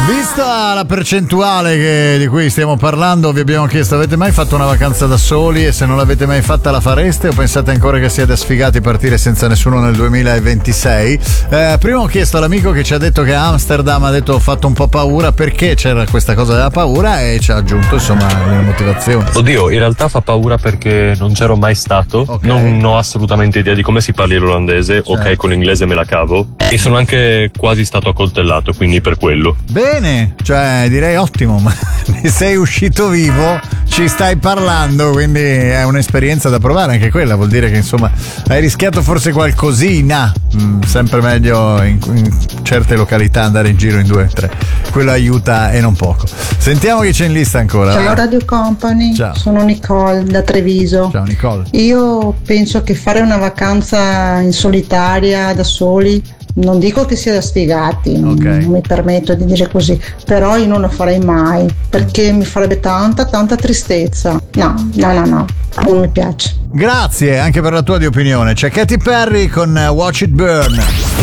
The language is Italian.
Vista la percentuale di cui stiamo parlando, vi abbiamo chiesto: avete mai fatto una vacanza da soli? E se non l'avete mai fatta, la fareste? O pensate ancora che siete sfigati partire senza nessuno nel 2026? Prima ho chiesto all'amico che ci ha detto che a Amsterdam ha detto ho fatto un po' paura, perché c'era questa cosa della paura, e ci ha aggiunto insomma le motivazioni. Oddio, in realtà fa paura perché non c'ero mai stato, Okay. Non ho assolutamente idea di come si parli l'olandese, Certo. Ok, con l'inglese me la cavo, e sono anche quasi stato accoltellato, quindi per quello. Bene, cioè direi ottimo, ma ne sei uscito vivo, ci stai parlando, quindi è un'esperienza da provare anche quella, vuol dire che insomma hai rischiato forse qualcosina, sempre meglio in certe località andare in giro in 2 o 3, quello aiuta e non poco. Sentiamo chi c'è in lista ancora. Ciao Radio Company, Ciao. sono Nicole da Treviso. Ciao Nicole. Io penso che fare una vacanza in solitaria da soli, non dico che sia da sfigati, non mi permetto di dire così, però io non lo farei mai perché mi farebbe tanta tristezza. No, non mi piace. Grazie anche per la tua di opinione. C'è Katy Perry con Watch It Burn.